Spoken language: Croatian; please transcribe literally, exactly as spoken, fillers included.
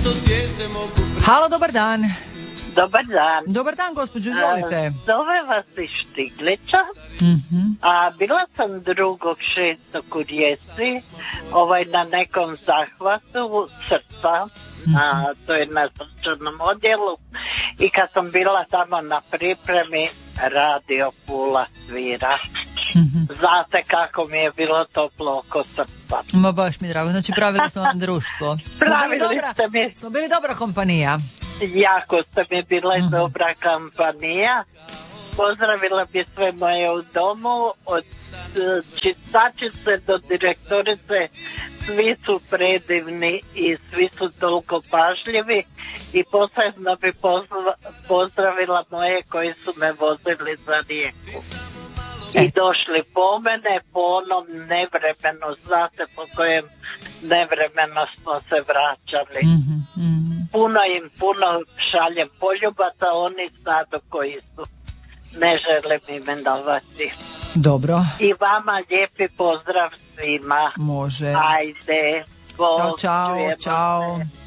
Halo, dobar dan. Dobar dan. Dobar dan, gospođo, izvolite. Zove vas iz Štiglića, Mm-hmm. a bila sam drugog šestog u Rijeci, ovaj na nekom zahvatu srca, mm-hmm. a to je na srčanom odjelu, i kad sam bila tamo na pripremi, Radio Pula svira. Mm-hmm. Znate kako mi je bilo toplo oko srca. Ma baš mi drago, znači pravili smo vam društvo. Pravili ste mi. Smo bili dobra kompanija. Jako ste mi bila mm-hmm. dobra kompanija. Pozdravila bi sve moje u domu, od čistačice do direktorice, svi su predivni i svi su toliko pažljivi, i posebno bi pozdravila moje koji su me vozili za Rijeku. I došli po mene po onom nevremenu, znate po kojem nevremeno smo se vraćali. Mm-hmm, mm-hmm. Puno im, puno šaljem poljubata, oni znadu koji su. Ne želim imenovati. Dobro. I vama lijepi pozdrav svima. Može. Ajde. Ćao, čao, čao.